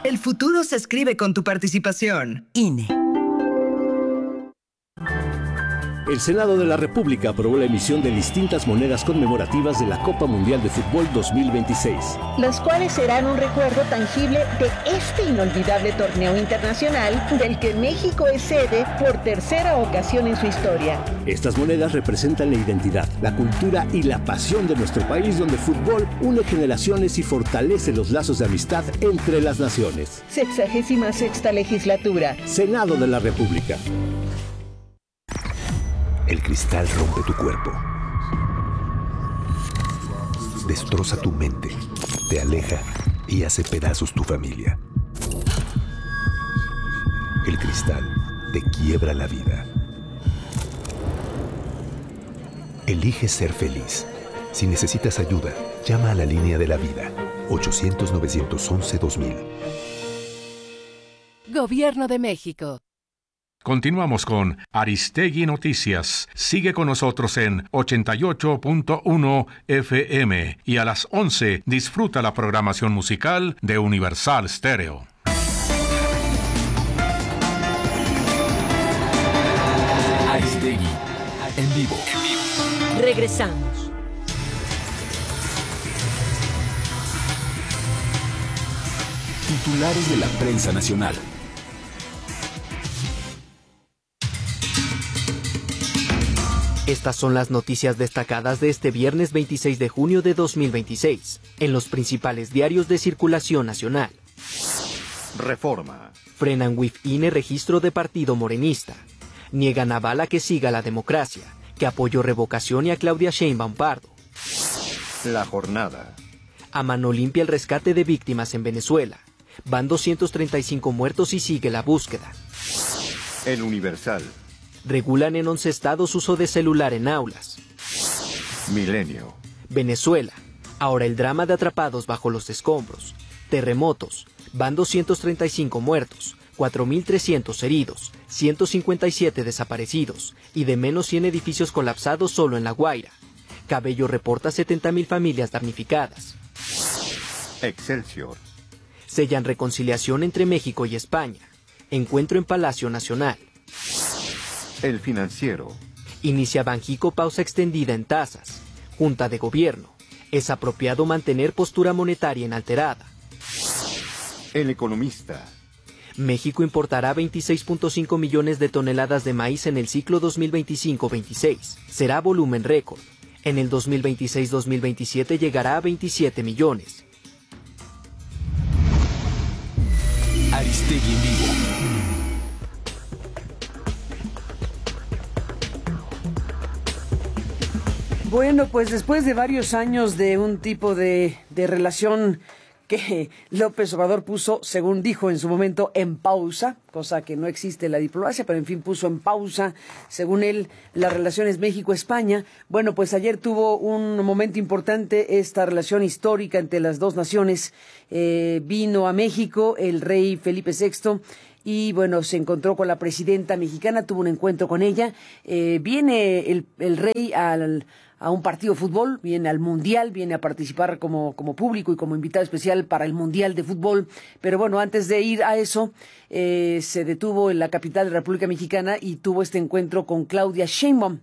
El futuro se escribe con tu participación. INE. El Senado de la República aprobó la emisión de distintas monedas conmemorativas de la Copa Mundial de Fútbol 2026. Las cuales serán un recuerdo tangible de este inolvidable torneo internacional del que México es sede por tercera ocasión en su historia. Estas monedas representan la identidad, la cultura y la pasión de nuestro país, donde el fútbol une generaciones y fortalece los lazos de amistad entre las naciones. 66ª legislatura. Senado de la República. El cristal rompe tu cuerpo, destroza tu mente, te aleja y hace pedazos tu familia. El cristal te quiebra la vida. Elige ser feliz. Si necesitas ayuda, llama a la línea de la vida, 800-911-2000. Gobierno de México. Continuamos con Aristegui Noticias. Sigue con nosotros en 88.1 FM y a las 11 disfruta la programación musical de Universal Stereo. Aristegui, en vivo. Regresamos. Titulares de la prensa nacional. Estas son las noticias destacadas de este viernes 26 de junio de 2026, en los principales diarios de circulación nacional. Reforma. Frenan WIF-INE registro de partido morenista. Niegan aval a que siga la democracia, que apoyó revocación y a Claudia Sheinbaum Pardo. La jornada. A mano limpia el rescate de víctimas en Venezuela. Van 235 muertos y sigue la búsqueda. El Universal. Regulan en 11 estados uso de celular en aulas. Milenio. Venezuela. Ahora el drama de atrapados bajo los escombros. Terremotos. Van 235 muertos, 4.300 heridos, 157 desaparecidos y de menos 100 edificios colapsados solo en La Guaira. Cabello reporta 70.000 familias damnificadas. Excelsior. Sellan reconciliación entre México y España. Encuentro en Palacio Nacional. El Financiero. Inicia Banjico pausa extendida en tasas. Junta de Gobierno. Es apropiado mantener postura monetaria inalterada. El Economista. México importará 26.5 millones de toneladas de maíz en el ciclo 2025-26. Será volumen récord. En el 2026-2027 llegará a 27 millones. Aristegui en vivo. Bueno, pues después de varios años de un tipo de relación que López Obrador puso, según dijo en su momento, en pausa, cosa que no existe en la diplomacia, pero en fin puso en pausa, según él, las relaciones México-España. Bueno, pues ayer tuvo un momento importante esta relación histórica entre las dos naciones. Vino a México el rey Felipe VI. Y bueno, se encontró con la presidenta mexicana, tuvo un encuentro con ella. Viene el rey a un partido de fútbol, viene al Mundial, viene a participar como público y como invitado especial para el Mundial de Fútbol. Pero bueno, antes de ir a eso, se detuvo en la capital de la República Mexicana y tuvo este encuentro con Claudia Sheinbaum.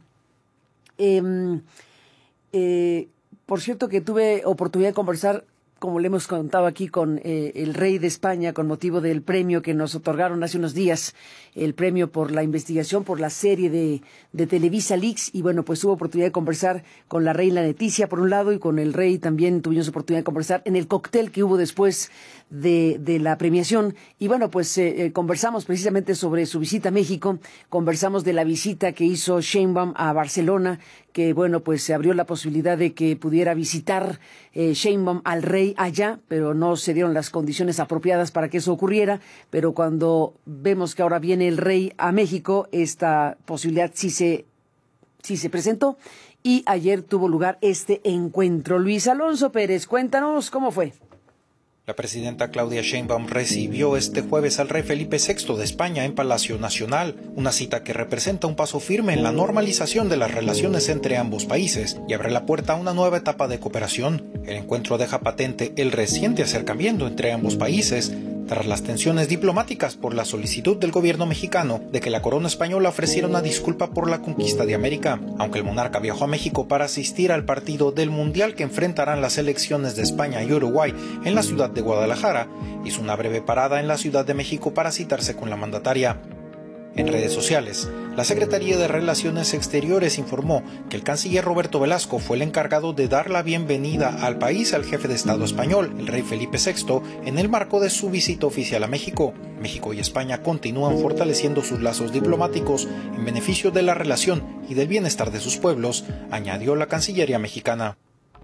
Por cierto que tuve oportunidad de conversar, como le hemos contado aquí, con el rey de España con motivo del premio que nos otorgaron hace unos días, el premio por la investigación, por la serie de Televisa Leaks. Y bueno, pues tuvo oportunidad de conversar con la reina Leticia por un lado y con el rey también tuvimos oportunidad de conversar en el cóctel que hubo después de la premiación. Y bueno, pues conversamos precisamente sobre su visita a México, conversamos de la visita que hizo Sheinbaum a Barcelona, que bueno, pues se abrió la posibilidad de que pudiera visitar Sheinbaum al rey allá, pero no se dieron las condiciones apropiadas para que eso ocurriera. Pero cuando vemos que ahora viene el rey a México, esta posibilidad sí se presentó y ayer tuvo lugar este encuentro. Luis Alonso Pérez, cuéntanos cómo fue. La presidenta Claudia Sheinbaum recibió este jueves al rey Felipe VI de España en Palacio Nacional, una cita que representa un paso firme en la normalización de las relaciones entre ambos países y abre la puerta a una nueva etapa de cooperación. El encuentro deja patente el reciente acercamiento entre ambos países, tras las tensiones diplomáticas por la solicitud del gobierno mexicano de que la corona española ofreciera una disculpa por la conquista de América. Aunque el monarca viajó a México para asistir al partido del Mundial que enfrentarán las selecciones de España y Uruguay en la ciudad de Guadalajara, hizo una breve parada en la Ciudad de México para citarse con la mandataria. En redes sociales, la Secretaría de Relaciones Exteriores informó que el canciller Roberto Velasco fue el encargado de dar la bienvenida al país al jefe de Estado español, el rey Felipe VI, en el marco de su visita oficial a México. México y España continúan fortaleciendo sus lazos diplomáticos en beneficio de la relación y del bienestar de sus pueblos, añadió la Cancillería mexicana.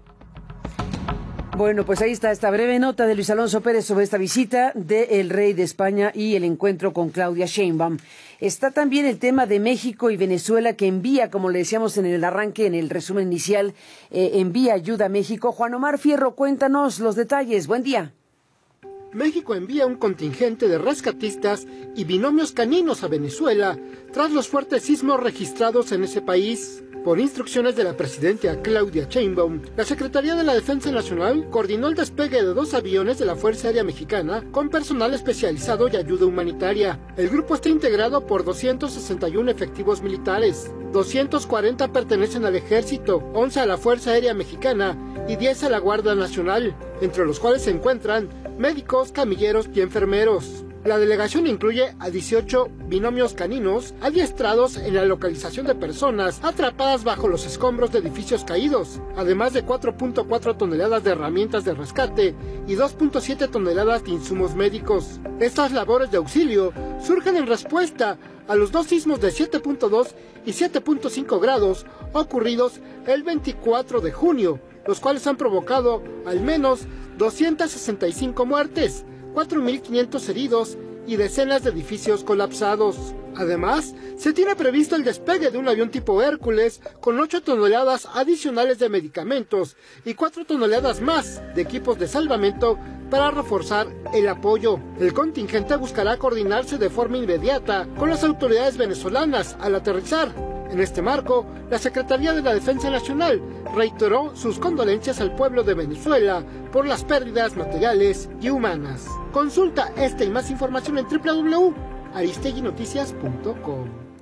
Bueno, pues ahí está esta breve nota de Luis Alonso Pérez sobre esta visita del rey de España y el encuentro con Claudia Sheinbaum. Está también el tema de México y Venezuela que envía, como le decíamos en el arranque, en el resumen inicial, envía ayuda a México. Juan Omar Fierro, cuéntanos los detalles. Buen día. México envía un contingente de rescatistas y binomios caninos a Venezuela tras los fuertes sismos registrados en ese país. Por instrucciones de la presidenta Claudia Sheinbaum, la Secretaría de la Defensa Nacional coordinó el despegue de 2 aviones de la Fuerza Aérea Mexicana con personal especializado y ayuda humanitaria. El grupo está integrado por 261 efectivos militares, 240 pertenecen al Ejército, 11 a la Fuerza Aérea Mexicana y 10 a la Guardia Nacional, entre los cuales se encuentran médicos, camilleros y enfermeros. La delegación incluye a 18 binomios caninos adiestrados en la localización de personas atrapadas bajo los escombros de edificios caídos, además de 4.4 toneladas de herramientas de rescate y 2.7 toneladas de insumos médicos. Estas labores de auxilio surgen en respuesta a los 2 sismos de 7.2 y 7.5 grados ocurridos el 24 de junio, los cuales han provocado al menos 265 muertes, 4.500 heridos y decenas de edificios colapsados. Además, se tiene previsto el despegue de un avión tipo Hércules con 8 toneladas adicionales de medicamentos y 4 toneladas más de equipos de salvamento para reforzar el apoyo. El contingente buscará coordinarse de forma inmediata con las autoridades venezolanas al aterrizar. En este marco, la Secretaría de la Defensa Nacional reiteró sus condolencias al pueblo de Venezuela por las pérdidas materiales y humanas. Consulta esta y más información en www.aristeguinoticias.com.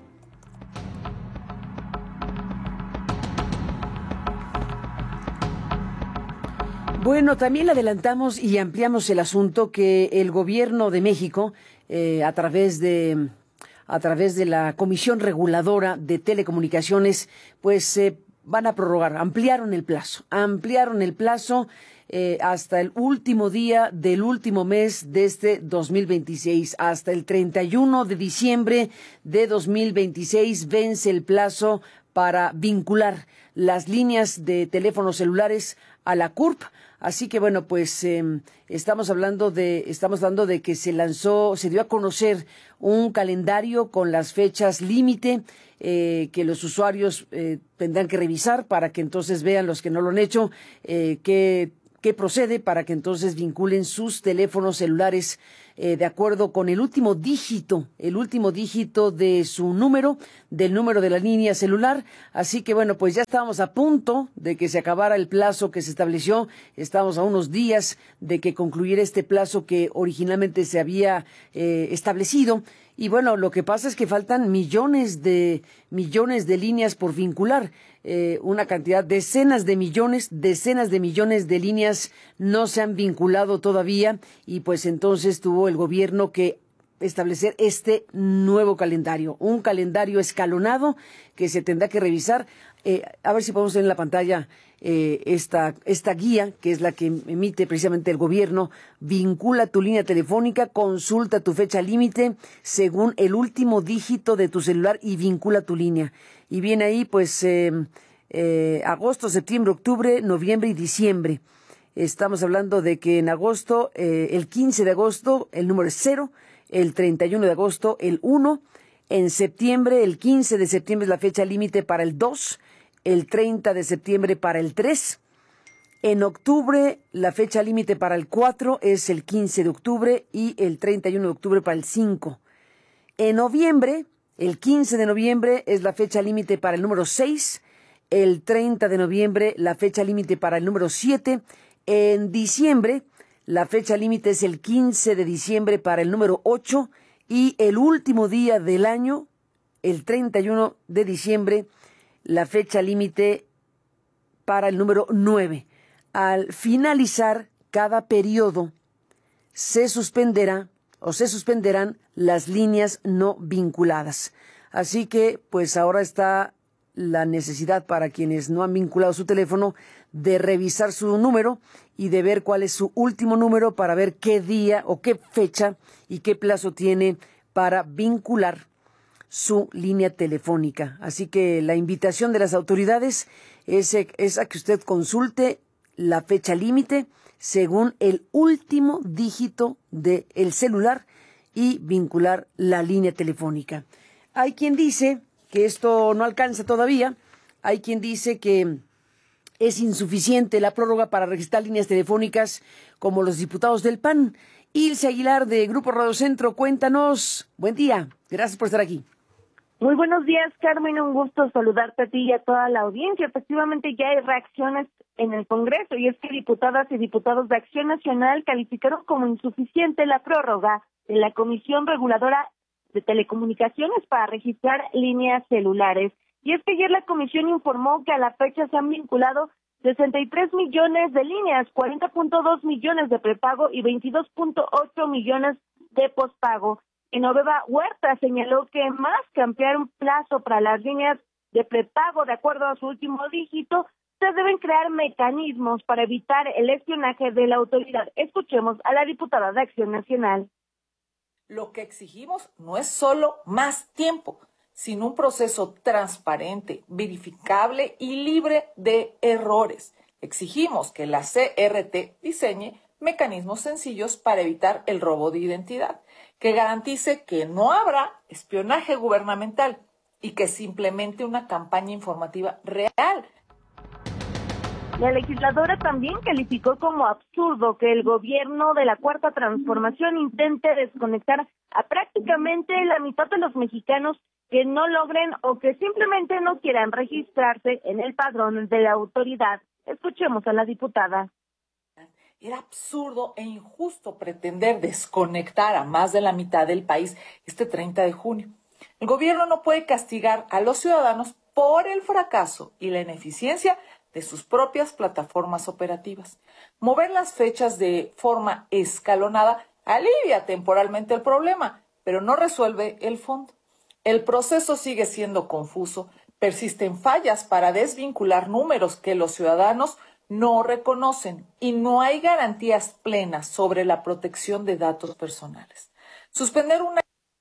Bueno, también le adelantamos y ampliamos el asunto que el gobierno de México, a través de la Comisión Reguladora de Telecomunicaciones, pues van a prorrogar, ampliaron el plazo hasta el último día del último mes de este 2026, hasta el 31 de diciembre de 2026 vence el plazo para vincular las líneas de teléfonos celulares a la CURP. Así que bueno, pues estamos hablando de que se dio a conocer un calendario con las fechas límite que los usuarios tendrán que revisar para que entonces vean, los que no lo han hecho, qué procede para que entonces vinculen sus teléfonos celulares de acuerdo con el último dígito de su número, del número de la línea celular. Así que bueno, pues ya estábamos a punto de que se acabara el plazo que se estableció. Estamos a unos días de que concluyera este plazo que originalmente se había establecido. Y bueno, lo que pasa es que faltan millones de líneas por vincular. Una cantidad, decenas de millones de líneas no se han vinculado todavía, y pues entonces tuvo el gobierno que establecer este nuevo calendario, un calendario escalonado que se tendrá que revisar. A ver si podemos ver en la pantalla esta guía, que es la que emite precisamente el gobierno. Vincula tu línea telefónica, consulta tu fecha límite según el último dígito de tu celular y vincula tu línea. Y viene ahí pues agosto, septiembre, octubre, noviembre y diciembre. Estamos hablando de que en agosto, el 15 de agosto, el número es 0, el 31 de agosto, el 1, en septiembre, el 15 de septiembre es la fecha límite para el 2, el 30 de septiembre para el 3, en octubre la fecha límite para el 4 es el 15 de octubre y el 31 de octubre para el 5. En noviembre, el 15 de noviembre es la fecha límite para el número 6, el 30 de noviembre la fecha límite para el número 7, en diciembre La fecha límite es el 15 de diciembre para el número 8 y el último día del año, el 31 de diciembre, la fecha límite para el número 9. Al finalizar cada periodo, se suspenderán las líneas no vinculadas. Así que, pues ahora está la necesidad para quienes no han vinculado su teléfono de revisar su número y de ver cuál es su último número para ver qué día o qué fecha y qué plazo tiene para vincular su línea telefónica. Así que la invitación de las autoridades es a que usted consulte la fecha límite según el último dígito del celular y vincular la línea telefónica. Hay quien dice que esto no alcanza todavía, hay quien dice que es insuficiente la prórroga para registrar líneas telefónicas como los diputados del PAN. Ilse Aguilar de Grupo Radio Centro, cuéntanos. Buen día, gracias por estar aquí. Muy buenos días, Carmen, un gusto saludarte a ti y a toda la audiencia. Efectivamente, ya hay reacciones en el Congreso, y es que diputadas y diputados de Acción Nacional calificaron como insuficiente la prórroga de la Comisión Reguladora de Telecomunicaciones para registrar líneas celulares. Y es que ayer la comisión informó que a la fecha se han vinculado 63 millones de líneas, 40.2 millones de prepago y 22.8 millones de pospago. Genoveva Huerta señaló que más que ampliar un plazo para las líneas de prepago de acuerdo a su último dígito, se deben crear mecanismos para evitar el espionaje de la autoridad. Escuchemos a la diputada de Acción Nacional. Lo que exigimos no es solo más tiempo, sino un proceso transparente, verificable y libre de errores. Exigimos que la CRT diseñe mecanismos sencillos para evitar el robo de identidad, que garantice que no habrá espionaje gubernamental y que se implemente una campaña informativa real. La legisladora también calificó como absurdo que el gobierno de la Cuarta Transformación intente desconectar a prácticamente la mitad de los mexicanos que no logren o que simplemente no quieran registrarse en el padrón de la autoridad. Escuchemos a la diputada. Era absurdo e injusto pretender desconectar a más de la mitad del país este 30 de junio. El gobierno no puede castigar a los ciudadanos por el fracaso y la ineficiencia de sus propias plataformas operativas. Mover las fechas de forma escalonada alivia temporalmente el problema, pero no resuelve el fondo. El proceso sigue siendo confuso, persisten fallas para desvincular números que los ciudadanos no reconocen y no hay garantías plenas sobre la protección de datos personales. Suspender una...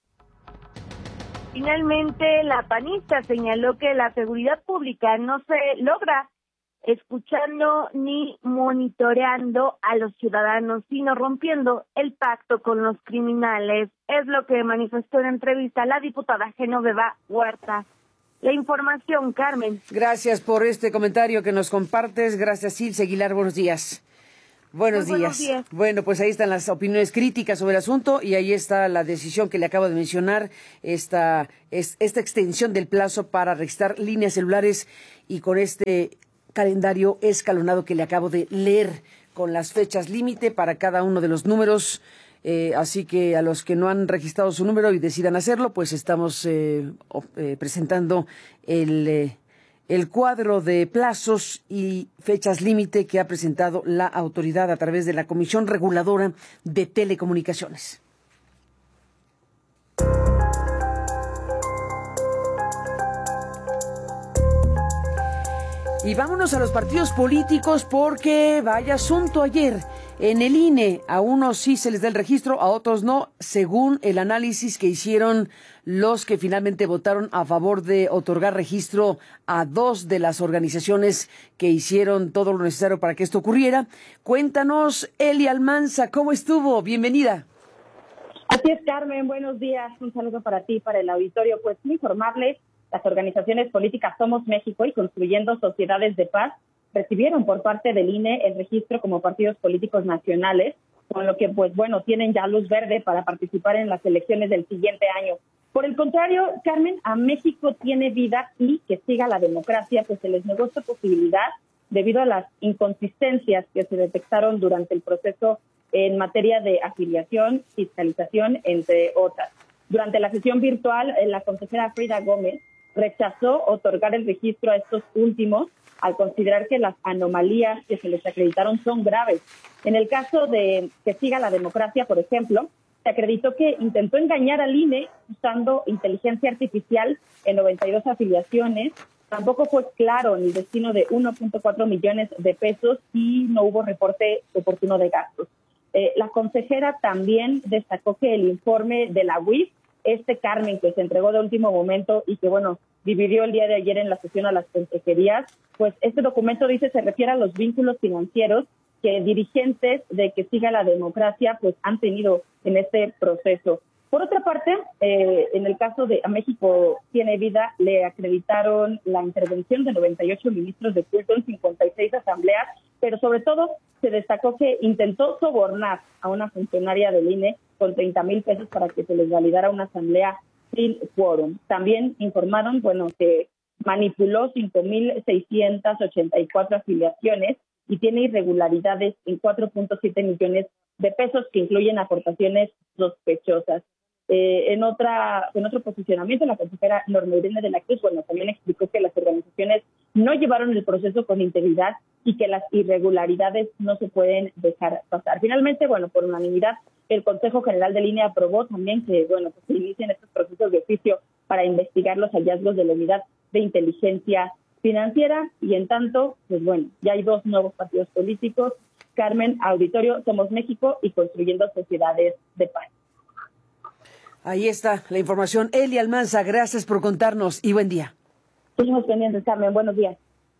Finalmente, la panista señaló que la seguridad pública no se logra escuchando ni monitoreando a los ciudadanos, sino rompiendo el pacto con los criminales. Es lo que manifestó en entrevista la diputada Genoveva Huerta. La información, Carmen. Gracias por este comentario que nos compartes. Gracias, Ilse Aguilar. Buenos días. Buenos días. Bueno, pues ahí están las opiniones críticas sobre el asunto y ahí está la decisión que le acabo de mencionar, esta extensión del plazo para registrar líneas celulares y con este calendario escalonado que le acabo de leer con las fechas límite para cada uno de los números. Así que a los que no han registrado su número y decidan hacerlo, pues estamos presentando el cuadro de plazos y fechas límite que ha presentado la autoridad a través de la Comisión Reguladora de Telecomunicaciones. Y vámonos a los partidos políticos porque vaya asunto ayer. En el INE, a unos sí se les da el registro, a otros no, según el análisis que hicieron los que finalmente votaron a favor de otorgar registro a 2 de las organizaciones que hicieron todo lo necesario para que esto ocurriera. Cuéntanos, Eli Almanza, ¿cómo estuvo? Bienvenida. Así es, Carmen, buenos días. Un saludo para ti, para el auditorio. Pues informarles, las organizaciones políticas Somos México y Construyendo Sociedades de Paz recibieron por parte del INE el registro como partidos políticos nacionales, con lo que, pues bueno, tienen ya luz verde para participar en las elecciones del siguiente año. Por el contrario, Carmen, a México tiene vida y que siga la democracia, pues se les negó esta posibilidad debido a las inconsistencias que se detectaron durante el proceso en materia de afiliación, fiscalización, entre otras. Durante la sesión virtual, la consejera Frida Gómez rechazó otorgar el registro a estos últimos al considerar que las anomalías que se les acreditaron son graves. En el caso de que siga la democracia, por ejemplo, se acreditó que intentó engañar al INE usando inteligencia artificial en 92 afiliaciones. Tampoco fue claro el destino de 1.4 millones de pesos y no hubo reporte oportuno de gastos. La consejera también destacó que el informe de la UIF, Carmen, que se entregó de último momento y que, dividió el día de ayer en la sesión a las consejerías, pues este documento dice se refiere a los vínculos financieros que dirigentes de que siga la democracia pues han tenido en este proceso. Por otra parte, en el caso de A México Tiene Vida, le acreditaron la intervención de 98 ministros de culto en 56 asambleas, pero sobre todo se destacó que intentó sobornar a una funcionaria del INE con 30,000 pesos para que se les validara una asamblea sin quórum. También informaron, que manipuló 5,684 afiliaciones y tiene irregularidades en 4.7 millones de pesos que incluyen aportaciones sospechosas. En otro posicionamiento, la consejera Norma Irene de la Cruz, también explicó que las organizaciones no llevaron el proceso con integridad y que las irregularidades no se pueden dejar pasar. Finalmente, por unanimidad, el Consejo General de INE aprobó también que, se inicien estos procesos de oficio para investigar los hallazgos de la Unidad de Inteligencia Financiera y en tanto, ya hay 2 nuevos partidos políticos, Carmen, Auditorio Somos México y Construyendo Sociedades de Paz. Ahí está la información. Eli Almanza, gracias por contarnos y buen día. Seguimos pendientes, Carmen. Buenos días.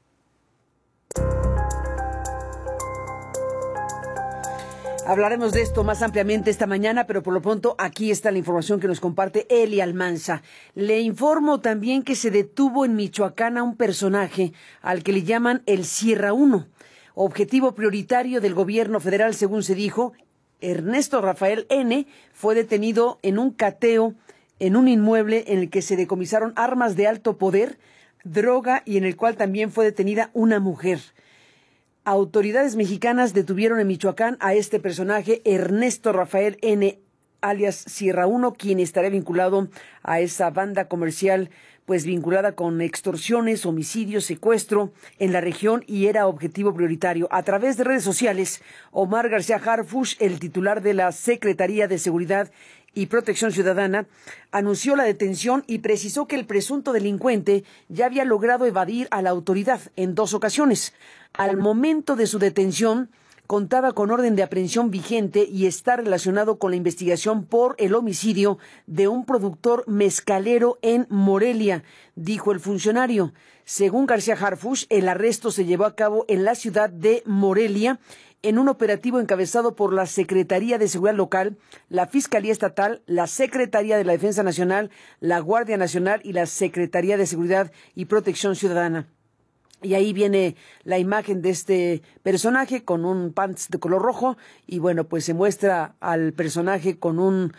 Hablaremos de esto más ampliamente esta mañana, pero por lo pronto aquí está la información que nos comparte Eli Almanza. Le informo también que se detuvo en Michoacán a un personaje al que le llaman el Sierra 1, objetivo prioritario del gobierno federal, según se dijo. Ernesto Rafael N. fue detenido en un cateo en un inmueble en el que se decomisaron armas de alto poder, droga y en el cual también fue detenida una mujer. Autoridades mexicanas detuvieron en Michoacán a este personaje, Ernesto Rafael N., alias Sierra 1, quien estará vinculado a esa banda comercial, pues vinculada con extorsiones, homicidios, secuestro en la región y era objetivo prioritario. A través de redes sociales, Omar García Harfuch, el titular de la Secretaría de Seguridad y Protección Ciudadana, anunció la detención y precisó que el presunto delincuente ya había logrado evadir a la autoridad en 2 ocasiones. Al momento de su detención, contaba con orden de aprehensión vigente y está relacionado con la investigación por el homicidio de un productor mezcalero en Morelia, dijo el funcionario. Según García Harfuch, el arresto se llevó a cabo en la ciudad de Morelia en un operativo encabezado por la Secretaría de Seguridad Local, la Fiscalía Estatal, la Secretaría de la Defensa Nacional, la Guardia Nacional y la Secretaría de Seguridad y Protección Ciudadana. Y ahí viene la imagen de este personaje con un pants de color rojo y pues se muestra al personaje con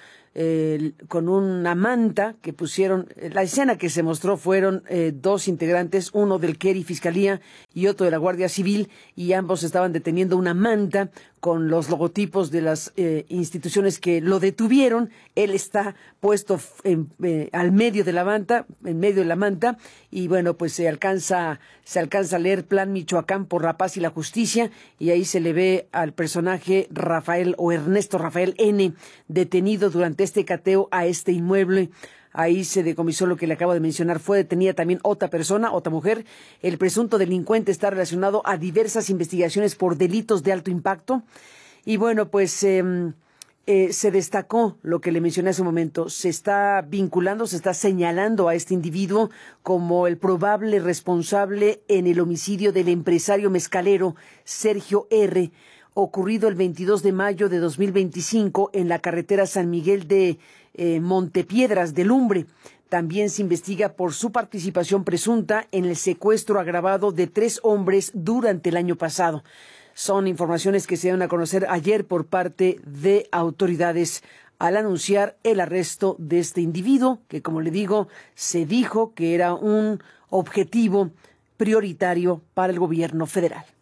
una manta que pusieron. La escena que se mostró fueron 2 integrantes, uno del Keri Fiscalía y otro de la Guardia Civil, y ambos estaban deteniendo una manta con los logotipos de las instituciones que lo detuvieron. Él está puesto al medio de la manta, en medio de la manta, y pues se alcanza a leer Plan Michoacán por la Paz y la Justicia, y ahí se le ve al personaje Ernesto Rafael N. detenido durante este cateo a este inmueble. Ahí se decomisó lo que le acabo de mencionar. Fue detenida también otra persona, otra mujer. El presunto delincuente está relacionado a diversas investigaciones por delitos de alto impacto. Y se destacó lo que le mencioné hace un momento. Se está vinculando, se está señalando a este individuo como el probable responsable en el homicidio del empresario mezcalero Sergio R., ocurrido el 22 de mayo de 2025 en la carretera San Miguel de Montepiedras de Lumbre. También se investiga por su participación presunta en el secuestro agravado de 3 hombres durante el año pasado. Son informaciones que se dieron a conocer ayer por parte de autoridades al anunciar el arresto de este individuo, que, como le digo, se dijo que era un objetivo prioritario para el gobierno federal.